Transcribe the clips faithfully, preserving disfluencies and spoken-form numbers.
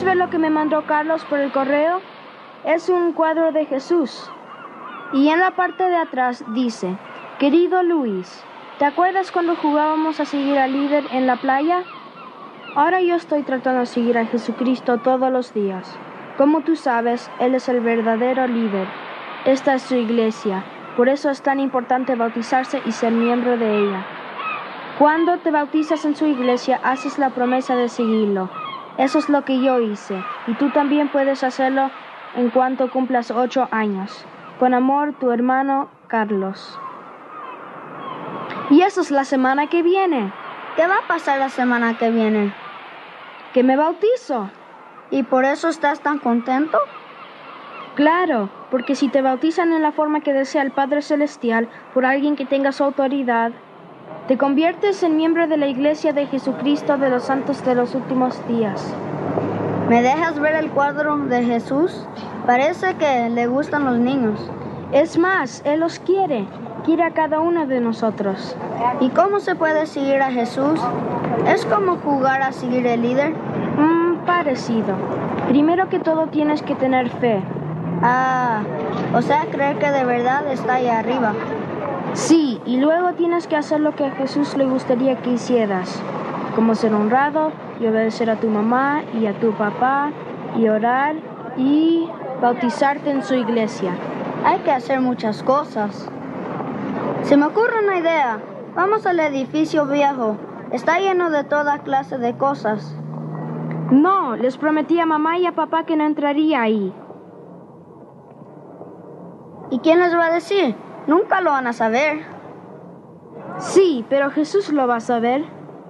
¿Quieres ver lo que me mandó Carlos por el correo? Es un cuadro de Jesús. Y en la parte de atrás dice: Querido Luis, ¿te acuerdas cuando jugábamos a seguir al líder en la playa? Ahora yo estoy tratando de seguir a Jesucristo todos los días. Como tú sabes, Él es el verdadero líder. Esta es su iglesia. Por eso es tan importante bautizarse y ser miembro de ella. Cuando te bautizas en su iglesia, haces la promesa de seguirlo. Eso es lo que yo hice, y tú también puedes hacerlo en cuanto cumplas ocho años. Con amor, tu hermano Carlos. Y eso es la semana que viene. ¿Qué va a pasar la semana que viene? Que me bautizo. ¿Y por eso estás tan contento? Claro, porque si te bautizan en la forma que desea el Padre Celestial, por alguien que tenga su autoridad, te conviertes en miembro de la Iglesia de Jesucristo de los Santos de los Últimos Días. ¿Me dejas ver el cuadro de Jesús? Parece que le gustan los niños. Es más, Él los quiere. Quiere a cada uno de nosotros. ¿Y cómo se puede seguir a Jesús? ¿Es como jugar a seguir el líder? Mm, parecido. Primero que todo tienes que tener fe. Ah, o sea, creer que de verdad está ahí arriba. Sí, y luego tienes que hacer lo que a Jesús le gustaría que hicieras, como ser honrado y obedecer a tu mamá y a tu papá y orar y bautizarte en su iglesia. Hay que hacer muchas cosas. Se me ocurre una idea. Vamos al edificio viejo. Está lleno de toda clase de cosas. No, les prometí a mamá y a papá que no entraría ahí. ¿Y quién les va a decir? Nunca lo van a saber. Sí, pero Jesús lo va a saber.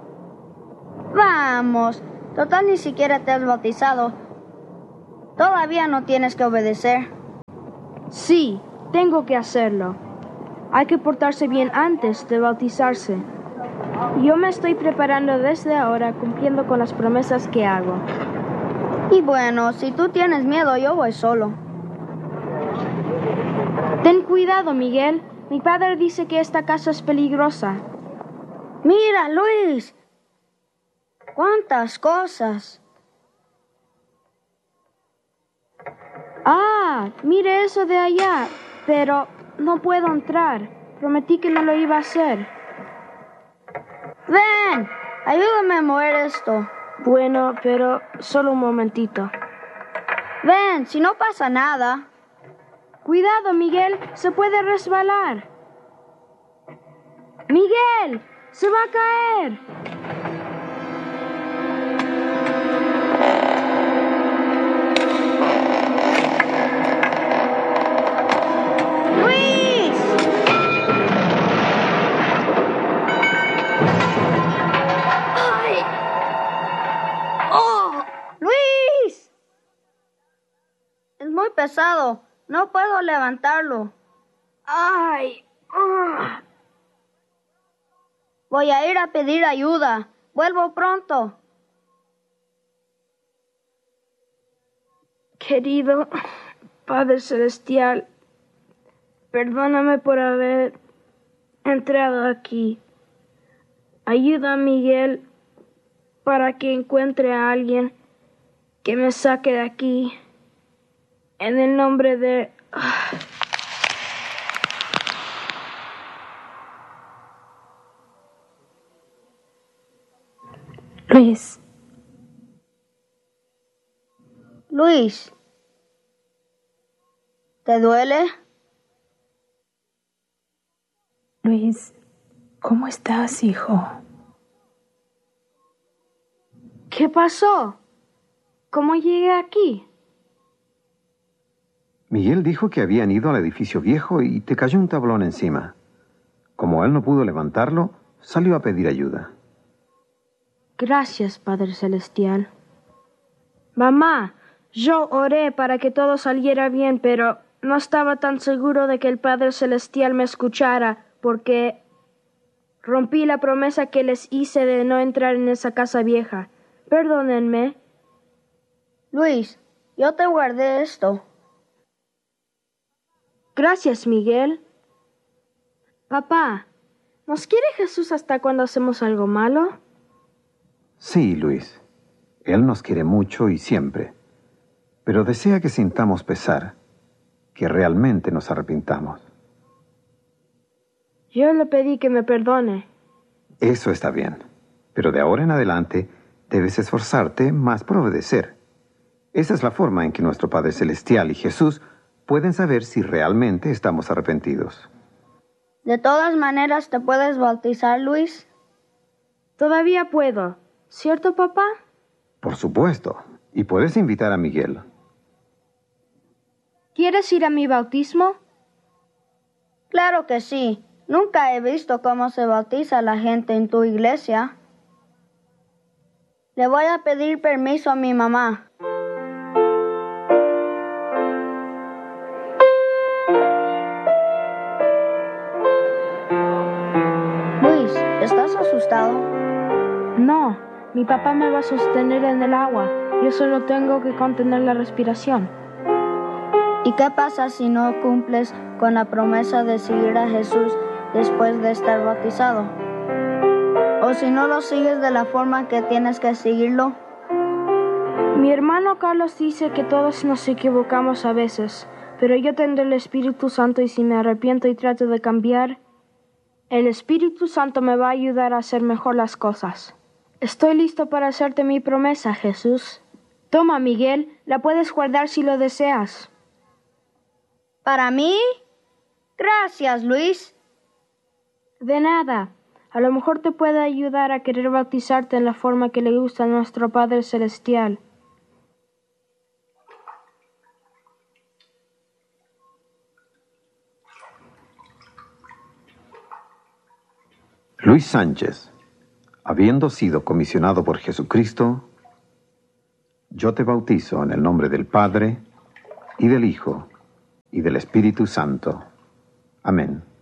Vamos, total ni siquiera te has bautizado. Todavía no tienes que obedecer. Sí, tengo que hacerlo. Hay que portarse bien antes de bautizarse. Yo me estoy preparando desde ahora, cumpliendo con las promesas que hago. Y bueno, si tú tienes miedo, yo voy solo. Ten cuidado, Miguel. Mi padre dice que esta casa es peligrosa. Mira, Luis. ¿Cuántas cosas? Ah, mire eso de allá. Pero no puedo entrar. Prometí que no lo iba a hacer. Ven, ayúdame a mover esto. Bueno, pero solo un momentito. Ven, si no pasa nada. Cuidado, Miguel, se puede resbalar. ¡Miguel! ¡Se va a caer! ¡Luis! ¡Ay! ¡Oh! ¡Luis! Es muy pesado. No puedo levantarlo. ¡Ay! ¡Ah! Voy a ir a pedir ayuda. Vuelvo pronto. Querido Padre Celestial, perdóname por haber entrado aquí. Ayuda a Miguel para que encuentre a alguien que me saque de aquí. En el nombre de... Luis. Luis. ¿Te duele? Luis, ¿cómo estás, hijo? ¿Qué pasó? ¿Cómo llegué aquí? Miguel dijo que habían ido al edificio viejo y te cayó un tablón encima. Como él no pudo levantarlo, salió a pedir ayuda. Gracias, Padre Celestial. Mamá, yo oré para que todo saliera bien, pero no estaba tan seguro de que el Padre Celestial me escuchara, porque rompí la promesa que les hice de no entrar en esa casa vieja. Perdónenme. Luis, yo te guardé esto. Gracias, Miguel. Papá, ¿nos quiere Jesús hasta cuando hacemos algo malo? Sí, Luis. Él nos quiere mucho y siempre, pero desea que sintamos pesar, que realmente nos arrepintamos. Yo le pedí que me perdone. Eso está bien, pero de ahora en adelante debes esforzarte más por obedecer. Esa es la forma en que nuestro Padre Celestial y Jesús pueden saber si realmente estamos arrepentidos. De todas maneras, ¿te puedes bautizar, Luis? Todavía puedo, ¿cierto, papá? Por supuesto, y puedes invitar a Miguel. ¿Quieres ir a mi bautismo? Claro que sí. Nunca he visto cómo se bautiza la gente en tu iglesia. Le voy a pedir permiso a mi mamá. Luis, ¿estás asustado? No, mi papá me va a sostener en el agua. Yo solo tengo que contener la respiración. ¿Y qué pasa si no cumples con la promesa de seguir a Jesús después de estar bautizado? ¿O si no lo sigues de la forma que tienes que seguirlo? Mi hermano Carlos dice que todos nos equivocamos a veces, pero yo tengo el Espíritu Santo y si me arrepiento y trato de cambiar, el Espíritu Santo me va a ayudar a hacer mejor las cosas. Estoy listo para hacerte mi promesa, Jesús. Toma, Miguel, la puedes guardar si lo deseas. ¿Para mí? Gracias, Luis. De nada. A lo mejor te puede ayudar a querer bautizarte en la forma que le gusta a nuestro Padre Celestial. Luis Sánchez, habiendo sido comisionado por Jesucristo, yo te bautizo en el nombre del Padre, y del Hijo, y del Espíritu Santo. Amén.